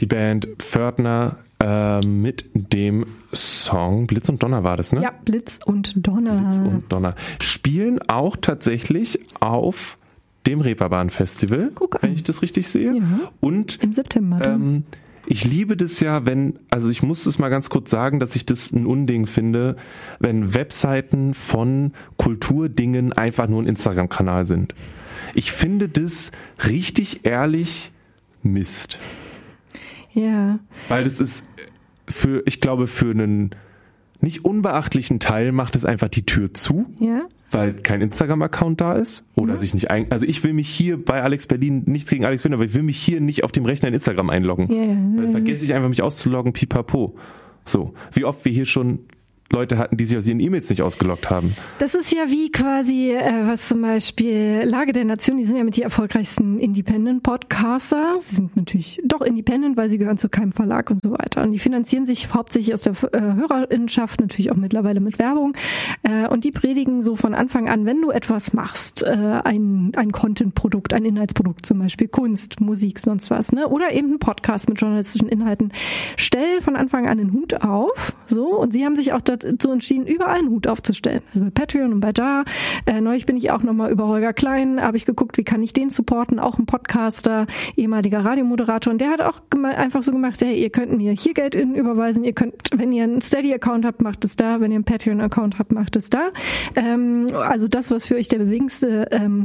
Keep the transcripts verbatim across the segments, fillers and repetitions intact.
Die Band Pförtner äh, mit dem Song Blitz und Donner war das, ne? Ja, Blitz und Donner. Blitz und Donner. Spielen auch tatsächlich auf dem Reeperbahn-Festival, wenn ich das richtig sehe. Ja. Und im September. Ähm, ich liebe das ja, wenn, also ich muss es mal ganz kurz sagen, dass ich das ein Unding finde, wenn Webseiten von Kulturdingen einfach nur ein Instagram-Kanal sind. Ich finde das richtig ehrlich Mist. Ja. Weil das ist für, ich glaube, für einen nicht unbeachtlichen Teil macht es einfach die Tür zu. Ja. Weil kein Instagram-Account da ist oder mhm. sich nicht ein, also ich will mich hier bei Alex Berlin, nichts gegen Alex Berlin, aber ich will mich hier nicht auf dem Rechner in Instagram einloggen. Ja, ja, weil ja. vergesse ich einfach mich auszuloggen, pipapo. So, wie oft wir hier schon Leute hatten, die sich aus ihren E-Mails nicht ausgeloggt haben. Das ist ja wie quasi, äh, was zum Beispiel Lage der Nation, die sind ja mit die erfolgreichsten Independent-Podcaster. Sie sind natürlich doch Independent, weil sie gehören zu keinem Verlag und so weiter. Und die finanzieren sich hauptsächlich aus der äh, Hörerinnenschaft, natürlich auch mittlerweile mit Werbung. Äh, und die predigen so von Anfang an, wenn du etwas machst, äh, ein, ein Content-Produkt, ein Inhaltsprodukt, zum Beispiel Kunst, Musik, sonst was, ne? Oder eben ein Podcast mit journalistischen Inhalten, stell von Anfang an den Hut auf, so. Und sie haben sich auch dazu entschieden, überall einen Hut aufzustellen. Also bei Patreon und bei da. Äh, neulich bin ich auch nochmal über Holger Klein, habe ich geguckt, wie kann ich den supporten, auch ein Podcaster, ehemaliger Radiomoderator, und der hat auch gema- einfach so gemacht, hey, ihr könnt mir hier Geld in überweisen, ihr könnt, wenn ihr einen Steady-Account habt, macht es da, wenn ihr einen Patreon-Account habt, macht es da. Ähm, also das, was für euch der bewegendste, ähm,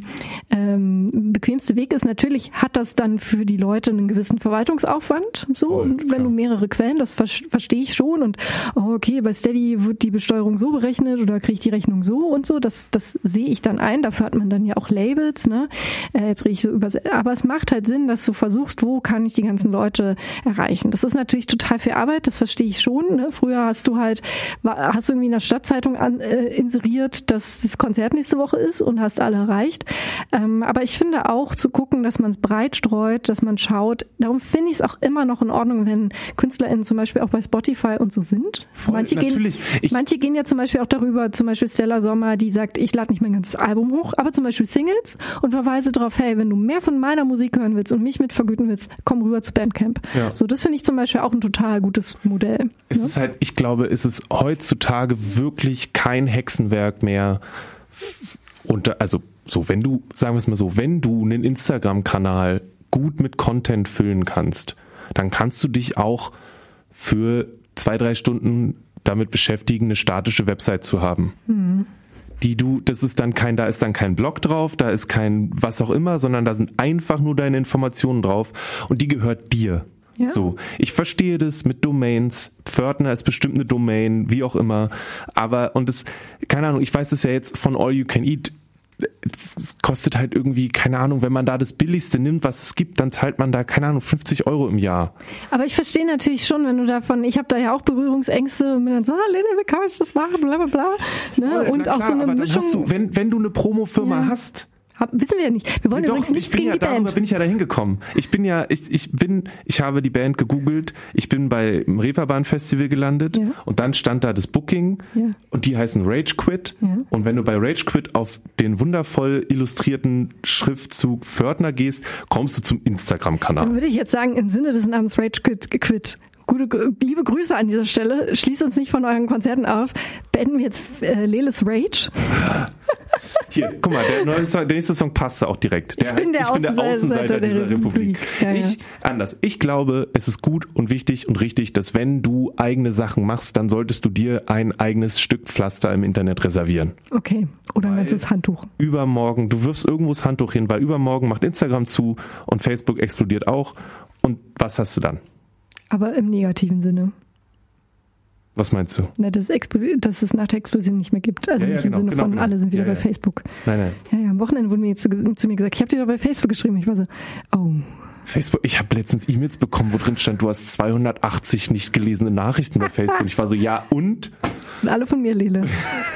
ähm, bequemste Weg ist, natürlich hat das dann für die Leute einen gewissen Verwaltungsaufwand, so, Voll, und wenn klar. du mehrere Quellen, das ver- verstehe ich schon, und oh, okay, bei Steady wird die Besteuerung so berechnet oder kriege ich die Rechnung so und so, das, das sehe ich dann ein, dafür hat man dann ja auch Labels, ne? Äh, jetzt rede ich so über, aber es macht halt Sinn, dass du versuchst, wo kann ich die ganzen Leute erreichen. Das ist natürlich total viel Arbeit, das verstehe ich schon, ne? Früher hast du halt, war, hast du irgendwie in der Stadtzeitung an, äh, inseriert, dass das Konzert nächste Woche ist und hast alle erreicht. Ähm, aber ich finde auch zu gucken, dass man es breit streut, dass man schaut, darum finde ich es auch immer noch in Ordnung, wenn KünstlerInnen zum Beispiel auch bei Spotify und so sind. Voll, manche natürlich. gehen, Ich manche gehen ja zum Beispiel auch darüber, zum Beispiel Stella Sommer, die sagt, ich lade nicht mein ganzes Album hoch, aber zum Beispiel Singles, und verweise darauf, hey, wenn du mehr von meiner Musik hören willst und mich mit vergüten willst, komm rüber zu Bandcamp. Ja. So, das finde ich zum Beispiel auch ein total gutes Modell. Es ne? ist halt, ich glaube, es ist heutzutage wirklich kein Hexenwerk mehr. Und also so, wenn du, sagen wir es mal so, wenn du einen Instagram-Kanal gut mit Content füllen kannst, dann kannst du dich auch für zwei, drei Stunden damit beschäftigen, eine statische Website zu haben. Mhm. Die du, das ist dann kein, da ist dann kein Blog drauf, da ist kein was auch immer, sondern da sind einfach nur deine Informationen drauf und die gehört dir. Ja. So, ich verstehe das mit Domains, Pförtner ist bestimmt eine Domain, wie auch immer, aber, und es, keine Ahnung, ich weiß es ja jetzt von All You Can Eat, es kostet halt irgendwie, keine Ahnung, wenn man da das Billigste nimmt, was es gibt, dann zahlt man da, keine Ahnung, fünfzig Euro im Jahr. Aber ich verstehe natürlich schon, wenn du davon, ich habe da ja auch Berührungsängste, und bin dann so, ah, Lena, wie kann ich das machen, bla bla bla. Ne? Voll, und auch klar, so eine aber dann Mischung. Hast du, wenn, wenn du eine Promofirma ja. hast, Hab, wissen wir ja nicht. Wir wollen nee, übrigens doch, nichts ich bin gegen ja, die darüber Band. bin ich ja dahin gekommen. Ich bin ja, ich, ich bin, ich habe die Band gegoogelt, ich bin beim Reeperbahn-Festival gelandet ja. und dann stand da das Booking ja. und die heißen Rage Quit ja. und wenn du bei Rage Quit auf den wundervoll illustrierten Schriftzug Pförtner gehst, kommst du zum Instagram-Kanal. Dann würde ich jetzt sagen, im Sinne des Namens Rage Quit, Quit. Gute, liebe Grüße an dieser Stelle. Schließt uns nicht von euren Konzerten auf. Beenden wir jetzt äh, Leles Rage. Hier, guck mal, der, neue Song, der nächste Song passt auch direkt. Der ich bin heißt, der, ich bin der Außenseiter der dieser Republik. Republik. Ja, ja. Ich, anders. Ich glaube, es ist gut und wichtig und richtig, dass wenn du eigene Sachen machst, dann solltest du dir ein eigenes Stück Pflaster im Internet reservieren. Okay. Oder ein ganzes Handtuch. Übermorgen, du wirfst irgendwo das Handtuch hin, weil übermorgen macht Instagram zu und Facebook explodiert auch. Und was hast du dann? Aber im negativen Sinne. Was meinst du? Na, dass, Expl- dass es nach der Explosion nicht mehr gibt. Also ja, nicht ja, im genau, Sinne genau, von, genau. alle sind wieder ja, bei ja. Facebook. Nein, nein. Ja, ja, am Wochenende wurde mir jetzt zu, zu mir gesagt, ich habe dir doch bei Facebook geschrieben. Ich war so, oh. Facebook, ich habe letztens E-Mails bekommen, wo drin stand, du hast zweihundertachtzig nicht gelesene Nachrichten bei Facebook. Ich war so, ja und? Sind alle von mir, Lele.